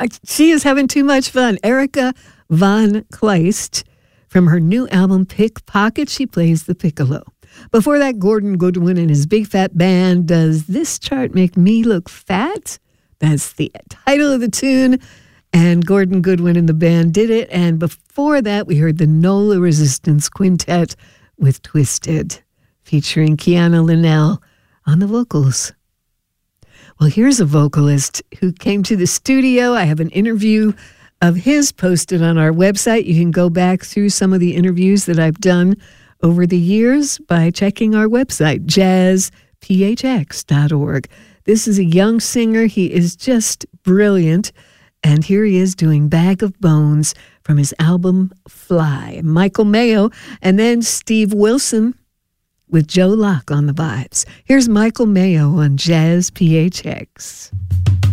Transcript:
She is having too much fun. Erica Von Kleist, from her new album Pickpocket, she plays the piccolo. Before that, Gordon Goodwin and his Big Fat Band, Does This Chart Make Me Look Fat? That's the title of the tune. And Gordon Goodwin and the band did it. And before that, we heard the NOLA Resistance Quintet with Twisted, featuring Kiana Linnell on the vocals. Well, here's a vocalist who came to the studio. I have an interview of his posted on our website. You can go back through some of the interviews that I've done over the years by checking our website, jazzphx.org. This is a young singer. He is just brilliant. And here he is doing Bag of Bones from his album Fly. Michael Mayo, and then Steve Wilson with Joe Locke on the vibes. Here's Michael Mayo on Jazz PHX.